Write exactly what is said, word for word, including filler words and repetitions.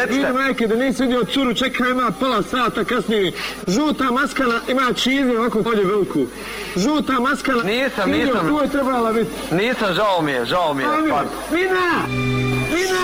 recite. Vidi, majke, da nisi vidio curu, čeka ima pola sata kasnije. Žuta maskana ima čizme ovako polje veliku. Žuta maskana... Nisam, nisam. Tu je trebala biti. Nisam, žao mi je, žao mi je. Mina! Mina!